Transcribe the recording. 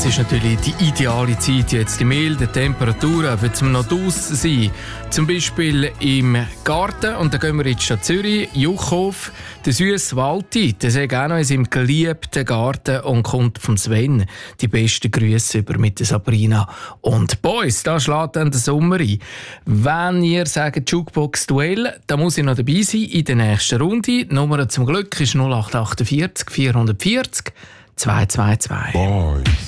Das ist natürlich die ideale Zeit jetzt. Die milden Temperaturen für zum noch draussen sein. Zum Beispiel im Garten. Und da gehen wir in die Stadt Zürich, Juchhof. Der süsse Walti, der sagt auch noch in seinem geliebten Garten und kommt vom Sven die besten Grüße über mit der Sabrina und Boys. Da schlägt dann der Sommer ein. Wenn ihr sagt Jukebox-Duell, dann muss ich noch dabei sein in der nächsten Runde. Die Nummer zum Glück ist 0848 440 222. Boys.